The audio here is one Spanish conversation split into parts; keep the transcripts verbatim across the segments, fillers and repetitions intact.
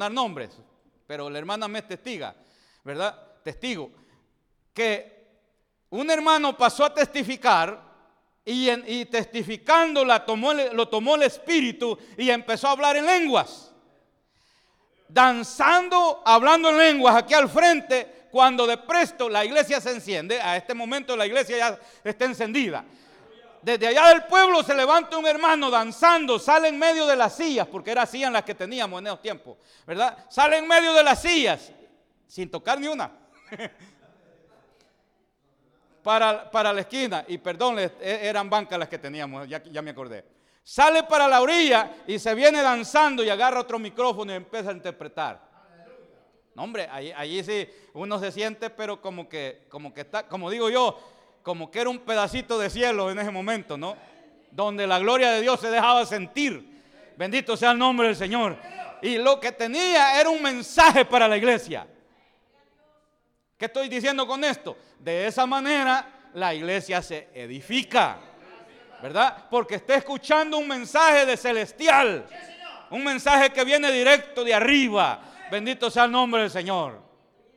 mencionar nombres, pero la hermana me es testiga, ¿verdad? Testigo, que un hermano pasó a testificar y, en, y testificando la tomó, lo tomó el Espíritu y empezó a hablar en lenguas. Danzando, hablando en lenguas aquí al frente, cuando de presto la iglesia se enciende. A este momento la iglesia ya está encendida. Desde allá del pueblo se levanta un hermano danzando, sale en medio de las sillas, porque eran sillas las que teníamos en esos tiempos, ¿verdad? Sale en medio de las sillas, sin tocar ni una, para, para la esquina, y perdón, eran bancas las que teníamos, ya, ya me acordé. Sale para la orilla y se viene danzando y agarra otro micrófono y empieza a interpretar. No, hombre, allí, allí sí uno se siente, pero como que, como que está, como digo yo, como que era un pedacito de cielo en ese momento, ¿no? Donde la gloria de Dios se dejaba sentir. Bendito sea el nombre del Señor. Y lo que tenía era un mensaje para la iglesia. ¿Qué estoy diciendo con esto? De esa manera la iglesia se edifica, ¿verdad? Porque está escuchando un mensaje de celestial. Un mensaje que viene directo de arriba. Bendito sea el nombre del Señor.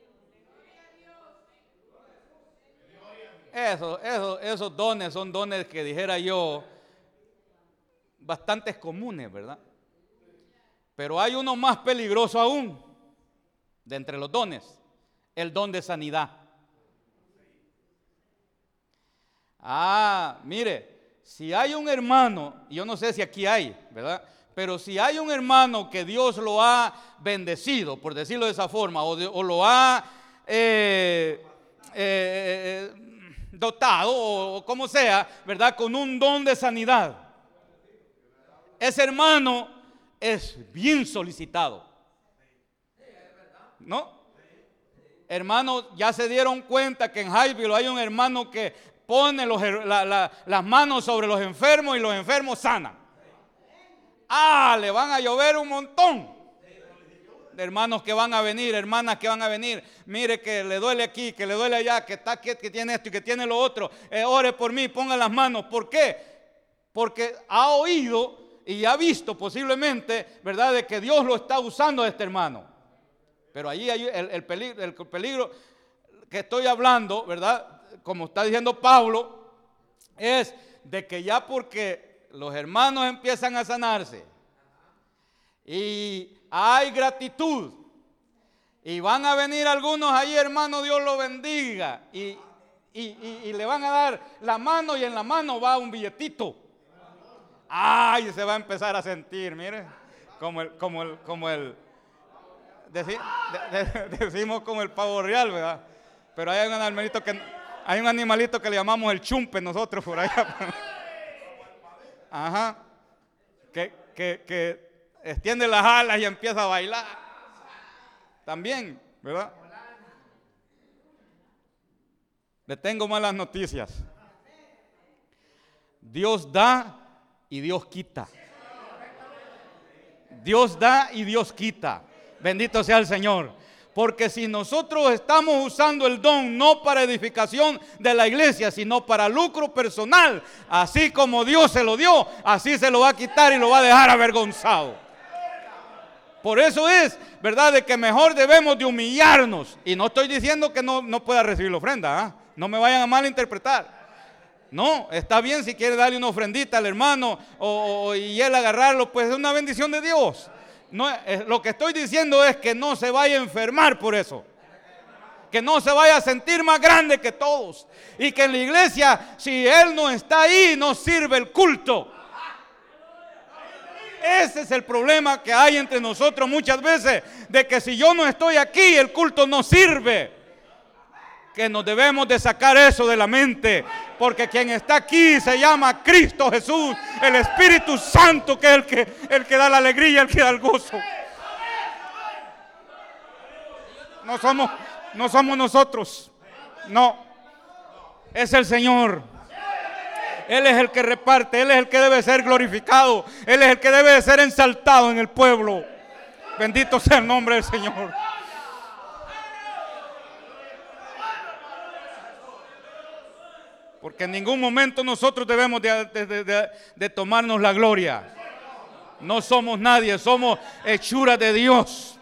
Eso, eso, esos dones son dones que dijera yo bastantes comunes, ¿verdad? Pero hay uno más peligroso aún de entre los dones, el don de sanidad. Ah, mire, si hay un hermano, yo no sé si aquí hay, ¿verdad? Pero si hay un hermano que Dios lo ha bendecido, por decirlo de esa forma, o, de, o lo ha eh, eh, eh, dotado, o como sea, ¿verdad? Con un don de sanidad. Ese hermano es bien solicitado, ¿no? Hermanos, ya se dieron cuenta que en Highville hay un hermano que pone los, la, la, las manos sobre los enfermos y los enfermos sanan. Ah, le van a llover un montón de hermanos que van a venir, hermanas que van a venir. Mire que le duele aquí, que le duele allá, que está que, que tiene esto y que tiene lo otro. Eh, ore por mí, ponga las manos. ¿Por qué? Porque ha oído y ha visto posiblemente, ¿verdad?, de que Dios lo está usando a este hermano. Pero allí hay el, el, peligro, el peligro que estoy hablando, ¿verdad?, como está diciendo Pablo, es de que ya porque los hermanos empiezan a sanarse y hay gratitud y van a venir algunos ahí, hermano, Dios lo bendiga, y, y, y, y le van a dar la mano y en la mano va un billetito. Ay, se va a empezar a sentir, mire, como el, como el, como el, deci, de, de, decimos como el pavo real, ¿verdad? Pero hay un animalito que, hay un animalito que le llamamos el chumpe nosotros por allá. Ajá, que, que, que extiende las alas y empieza a bailar. También, ¿verdad? Le tengo malas noticias. Dios da y Dios quita. Dios da y Dios quita. Bendito sea el Señor. Porque si nosotros estamos usando el don no para edificación de la iglesia, sino para lucro personal, así como Dios se lo dio, así se lo va a quitar y lo va a dejar avergonzado. Por eso es, ¿verdad?, de que mejor debemos de humillarnos. Y no estoy diciendo que no, no pueda recibir la ofrenda, ¿eh? No me vayan a malinterpretar. No, está bien si quiere darle una ofrendita al hermano o, o, y él agarrarlo, pues es una bendición de Dios. No, lo que estoy diciendo es que no se vaya a enfermar por eso, que no se vaya a sentir más grande que todos, y que en la iglesia, si él no está ahí, no sirve el culto. Ese es el problema que hay entre nosotros muchas veces, de que si yo no estoy aquí, el culto no sirve. Que nos debemos de sacar eso de la mente, porque quien está aquí se llama Cristo Jesús, el Espíritu Santo, que es el que, el que da la alegría, el que da el gozo. No somos, no somos nosotros, no, es el Señor. Él es el que reparte, Él es el que debe ser glorificado, Él es el que debe de ser ensaltado en el pueblo. Bendito sea el nombre del Señor. Porque en ningún momento nosotros debemos de, de, de, de, de tomarnos la gloria. No somos nadie, somos hechura de Dios.